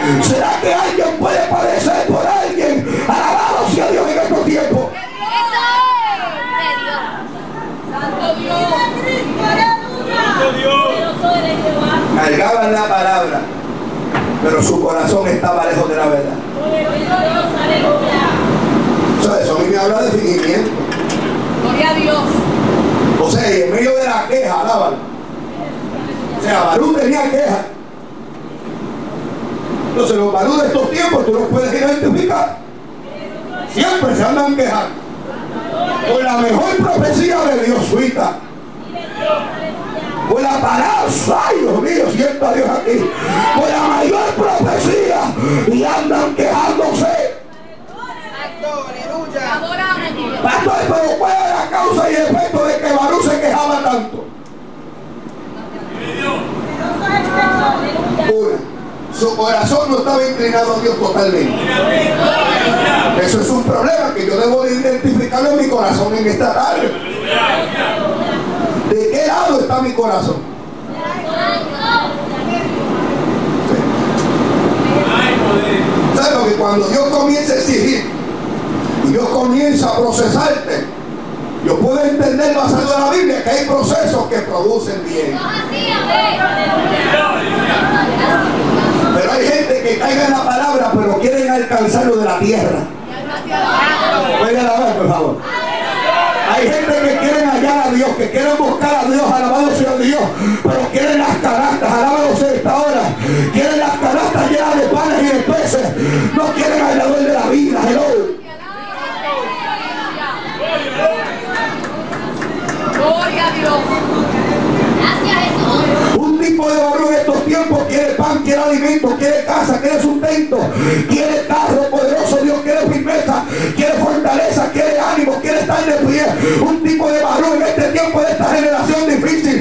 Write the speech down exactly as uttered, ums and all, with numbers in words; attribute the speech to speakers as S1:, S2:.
S1: ¿Será que alguien puede padecer por alguien? Alabado sea Dios en estos tiempos. Cargaban la palabra, pero su corazón estaba lejos de la verdad. O sea, eso a mí me habla de fingimiento.
S2: Gloria a Dios.
S1: O sea, y en medio de la queja, alaban. O sea, Barú tenía queja. Entonces los Barú de estos tiempos tú los puedes identificar. Siempre se andan quejando. Con la mejor profecía de Dios suita. Con la palabra, ay Dios mío, siento a Dios aquí. Con la mayor profecía y andan quejándose. Pastor, pero ¿cuál es la causa y el efecto de que Barú se quejaba tanto? Una, su corazón no estaba inclinado a Dios totalmente. Eso es un problema que yo debo de identificarlo en mi corazón en esta tarde. ¿De qué lado está mi corazón? ¿Sabes? Porque cuando Dios comienza a exigir y Dios comienza a procesarte, yo puedo entender basado en la Biblia que hay procesos que producen bien. Pero hay gente que caiga en la palabra pero quieren alcanzar lo de la tierra. Pueden alabar, por favor. Hay gente que quieren hallar a Dios, que quieren buscar a Dios, alabado sea Dios, pero quieren las canastas, alabado sea esta hora. Quieren las canastas llenas de panes y de peces. No quieren al dador de la vida, hello.
S2: Gloria a Dios. Gracias, Jesús.
S1: Un tipo de varón en estos tiempos quiere pan, quiere alimento, quiere casa, quiere sustento, quiere carro poderoso. Dios quiere firmeza, quiere fortaleza, quiere ánimo, quiere estar de pie. Un tipo de varón en este tiempo, de esta generación difícil,